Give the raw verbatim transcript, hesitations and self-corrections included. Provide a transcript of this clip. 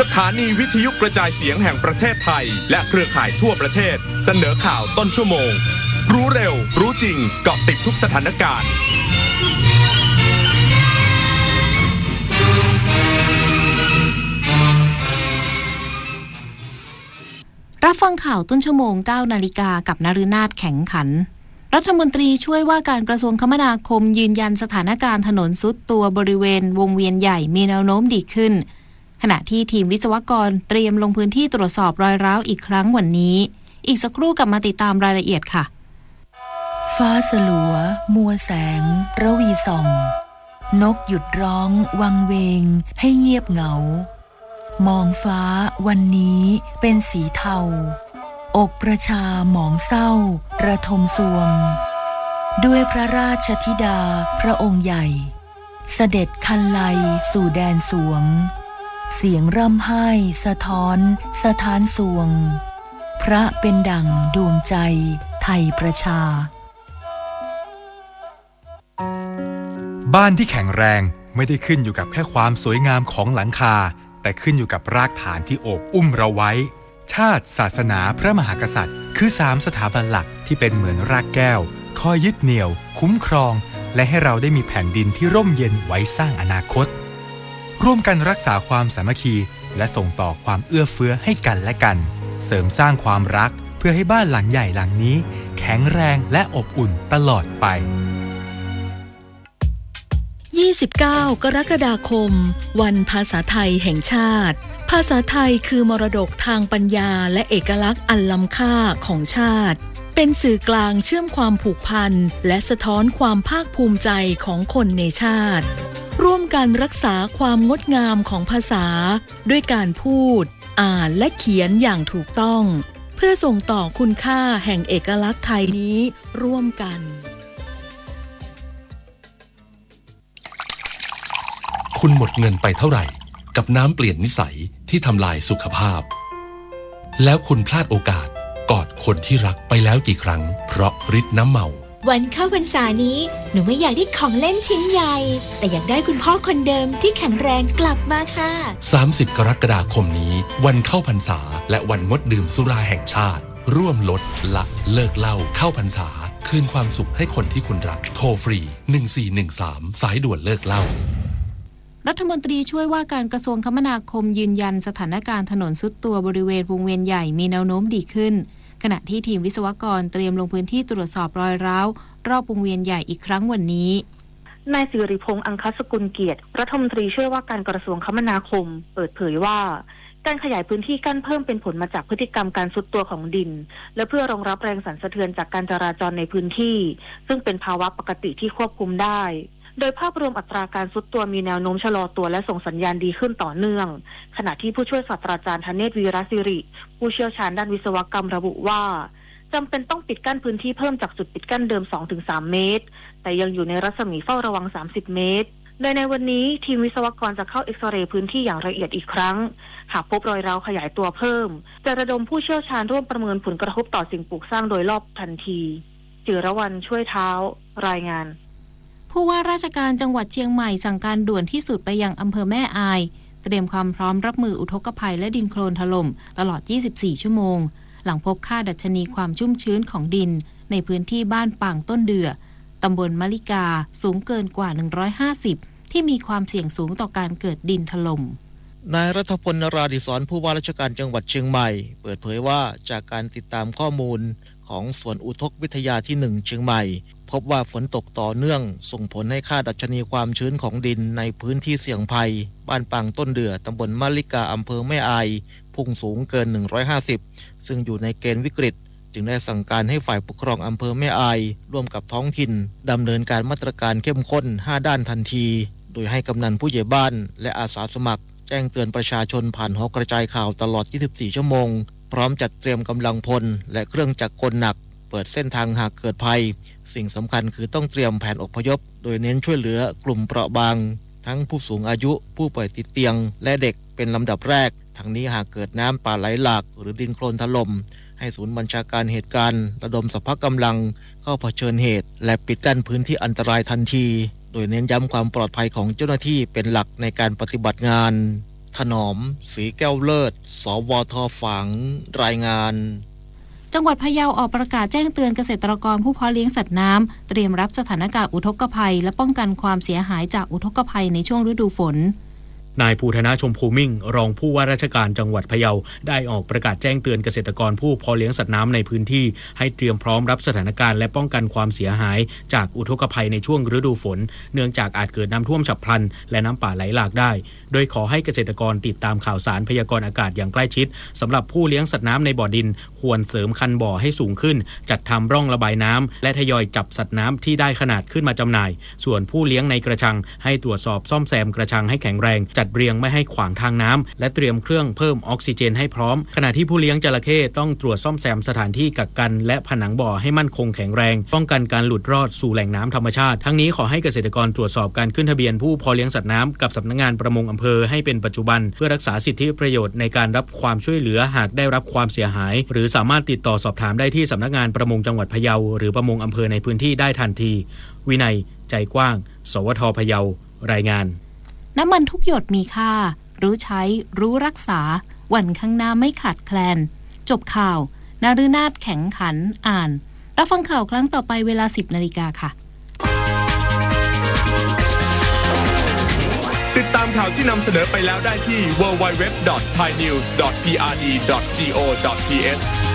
สถานีวิทยุกระจายเสียงแห่งประเทศไทยและเครือข่ายทั่วประเทศเสนอข่าวต้นชั่วโมงรู้เร็วรู้จริงเกาะติดทุกสถานการณ์รับฟังข่าวต้นชั่วโมง เก้านาฬิกากับนฤนาถแข็งขันรัฐมนตรีช่วยว่าการกระทรวงคมนาคมยืนยันสถานการณ์ถนนซุดตัวบริเวณวงเวียนใหญ่มีแนวโน้มดีขึ้นขณะที่ทีมวิศวกรเตรียมลงพื้นที่ตรวจสอบรอยร้าวอีกครั้งวันนี้อีกสักครู่กลับมาติดตามรายละเอียดค่ะฟ้าสลัวมัวแสงระวีส่องนกหยุดร้องวังเวงให้เงียบเหงามองฟ้าวันนี้เป็นสีเทาอกประชาหมองเศร้าระทมสวงด้วยพระราชธิดาพระองค์ใหญ่เสด็จคันไลสู่แดนสวงเสียงร่ำไห้สะท้อนสะท้านสวงพระเป็นดั่งดวงใจไทยประชาบ้านที่แข็งแรงไม่ได้ขึ้นอยู่กับแค่ความสวยงามของหลังคาแต่ขึ้นอยู่กับรากฐานที่โอบอุ้มเราไว้ชาติศาสนาพระมหากษัตริย์คือสามสถาบันหลักที่เป็นเหมือนรากแก้วคอยยึดเหนี่ยวคุ้มครองและให้เราได้มีแผ่นดินที่ร่มเย็นไว้สร้างอนาคตร่วมกันรักษาความสามัคคีและส่งต่อความเอื้อเฟื้อให้กันและกันเสริมสร้างความรักเพื่อให้บ้านหลังใหญ่หลังนี้แข็งแรงและอบอุ่นตลอดไปยี่สิบเก้ากรกฎาคมวันภาษาไทยแห่งชาติภาษาไทยคือมรดกทางปัญญาและเอกลักษณ์อันล้ำค่าของชาติเป็นสื่อกลางเชื่อมความผูกพันและสะท้อนความภาคภูมิใจของคนในชาติร่วมกันรักษาความงดงามของภาษาด้วยการพูดอ่านและเขียนอย่างถูกต้องเพื่อส่งต่อคุณค่าแห่งเอกลักษณ์ไทยนี้ร่วมกันคุณหมดเงินไปเท่าไหร่กับน้ำเปลี่ยนนิสัยที่ทำลายสุขภาพแล้วคุณพลาดโอกาสกอดคนที่รักไปแล้วกี่ครั้งเพราะฤทธิ์น้ำเมาวันเข้าพรรษานี้หนูไม่อยากได้ของเล่นชิ้นใหญ่แต่อยากได้คุณพ่อคนเดิมที่แข็งแรงกลับมาค่ะสามสิบกรกฎาคมนี้วันเข้าพรรษาและวันงดดื่มสุราแห่งชาติร่วมลดละเลิกเหล้าเข้าพรรษาคืนความสุขให้คนที่คุณรักโทรฟรีหนึ่งสี่หนึ่งสามสายด่วนเลิกเหล้ารัฐมนตรีช่วยว่าการกระทรวงคมนาคมยืนยันสถานการณ์ถนนซุดตัวบริเวณวงเวียนใหญ่มีแนวโน้มดีขึ้นขณะที่ทีมวิศวกรเตรียมลงพื้นที่ตรวจสอบรอยร้าวรอบวงเวียนใหญ่อีกครั้งวันนี้นายสิริพงษ์อังคสกุลเกียรติรัฐมนตรีช่วยว่าการกระทรวงคมนาคมเปิดเผยว่าการขยายพื้นที่กั้นเพิ่มเป็นผลมาจากพฤติกรรมการทรุดตัวของดินและเพื่อรองรับแรงสั่นสะเทือนจากการจราจรในพื้นที่ซึ่งเป็นภาวะปกติที่ควบคุมได้โดยภาพรวมอัตราการทรุดตัวมีแนวโน้มชะลอตัวและส่งสัญญาณดีขึ้นต่อเนื่องขณะที่ผู้ช่วยศาสตราจารย์ธเนศวีรศิริผู้เชี่ยวชาญด้านวิศวกรรมระบุว่าจำเป็นต้องปิดกั้นพื้นที่เพิ่มจากจุดปิดกั้นเดิม สองถึงสาม เมตรแต่ยังอยู่ในรัศมีเฝ้าระวังสามสิบเมตรโดยในวันนี้ทีมวิศวกรจะเข้าเอ็กซเรย์พื้นที่อย่างละเอียดอีกครั้งหากพบรอยร้าวขยายตัวเพิ่มจะระดมผู้เชี่ยวชาญร่วมประเมินผลกระทบต่อสิ่งปลูกสร้างโดยรอบทันทีจิรวรรณช่วยเท้ารายงานผู้ว่าราชการจังหวัดเชียงใหม่สั่งการด่วนที่สุดไปยังอำเภอแม่อายเตรียมความพร้อมรับมืออุทกภัยและดินโคลนถล่มตลอดยี่สิบสี่ชั่วโมงหลังพบค่าดัชนีความชุ่มชื้นของดินในพื้นที่บ้านป่างต้นเดือตำบลมะลิกาสูงเกินกว่าหนึ่งร้อยห้าสิบที่มีความเสี่ยงสูงต่อการเกิดดินถล่มนายรัฐพล นราธิศรผู้ว่าราชการจังหวัดเชียงใหม่เปิดเผยว่าจากการติดตามข้อมูลของสวนอุทกวิทยาที่หนึ่งเชียงใหม่พบว่าฝนตกต่อเนื่องส่งผลให้ค่าดัชนีความชื้นของดินในพื้นที่เสี่ยงภัยบ้านปางต้นเดือตำบลมะลิกาอำเภอแม่อายพุ่งสูงเกินหนึ่งร้อยห้าสิบซึ่งอยู่ในเกณฑ์วิกฤตจึงได้สั่งการให้ฝ่ายปกครองอำเภอแม่อายร่วมกับท้องถิ่นดำเนินการมาตรการเข้มข้นห้าด้านทันทีโดยให้กำนันผู้ใหญ่บ้านและอาสาสมัครแจ้งเตือนประชาชนผ่านหอกระจายข่าวตลอดยี่สิบสี่ชั่วโมงพร้อมจัดเตรียมกำลังพลและเครื่องจักรกลหนักเปิดเส้นทางหากเกิดภัยสิ่งสำคัญคือต้องเตรียมแผนอพยพโดยเน้นช่วยเหลือกลุ่มเปราะบางทั้งผู้สูงอายุผู้ป่วยติดเตียงและเด็กเป็นลำดับแรกทั้งนี้หากเกิดน้ำป่าไหลหลากหรือดินโคลนถล่มให้ศูนย์บัญชาการเหตุการณ์ระดมสรรพกำลังเข้าเผชิญเหตุและปิดกั้นพื้นที่อันตรายทันทีโดยเน้นย้ำความปลอดภัยของเจ้าหน้าที่เป็นหลักในการปฏิบัติงานถนอมศรีแก้วเลิศสวทฝางรายงานจังหวัดพะเยาออกประกาศแจ้งเตือนเกษตรกรผู้เพาะเลี้ยงสัตว์น้ำเตรียมรับสถานการณ์อุทกภัยและป้องกันความเสียหายจากอุทกภัยในช่วงฤดูฝนนายภูธนาชมพูมิ่งรองผู้ว่าราชการจังหวัดพะเยาได้ออกประกาศแจ้งเตือนเกษตรกรผู้เพาะเลี้ยงสัตว์น้ำในพื้นที่ให้เตรียมพร้อมรับสถานการณ์และป้องกันความเสียหายจากอุทกภัยในช่วงฤดูฝนเนื่องจากอาจเกิดน้ำท่วมฉับพลันและน้ำป่าไหลหลากได้โดยขอให้เกษตรกรติดตามข่าวสารพยากรณ์อากาศอย่างใกล้ชิดสำหรับผู้เลี้ยงสัตว์น้ำในบ่อดินควรเสริมคันบ่อให้สูงขึ้นจัดทำร่องระบายน้ำและทยอยจับสัตว์น้ำที่ได้ขนาดขึ้นมาจำหน่ายส่วนผู้เลี้ยงในกระชังให้ตรวจสอบซ่อมแซมกระชังให้แข็งแรงจัดเรียงไม่ให้ขวางทางน้ำและเตรียมเครื่องเพิ่มออกซิเจนให้พร้อมขณะที่ผู้เลี้ยงจระเข้ต้องตรวจซ่อมแซมสถานที่กักกันและผนังบ่อให้มั่นคงแข็งแรงป้องกันการหลุดรอดสู่แหล่งน้ำธรรมชาติทั้งนี้ขอให้เกษตรกรตรวจสอบการขึ้นทะเบียนผู้เพาะเลี้ยงสัตว์น้ำกับสำนักงานประมงอำเภอให้เป็นปัจจุบันเพื่อรักษาสิทธิประโยชน์ในการรับความช่วยเหลือหากได้รับความเสียหายหรือสามารถติดต่อสอบถามได้ที่สำนักงานประมงจังหวัดพะเยาหรือประมงอำเภอในพื้นที่ได้ทันทีวินัยใจกว้างสวทพะเยารายงานน้ำมันทุกหยดมีค่ารู้ใช้รู้รักษาวันข้างหน้าไม่ขาดแคลนจบข่าวนฤนาถแข็งขันอ่านรับฟังข่าวครั้งต่อไปเวลา สิบนาฬิกาค่ะติดตามข่าวที่นำเสนอไปแล้วได้ที่ ดับเบิลยู ดับเบิลยู ดับเบิลยู ดอท ไทยนิวส์ ดอท พี อาร์ ดี ดอท จี โอ ดอท ที เอช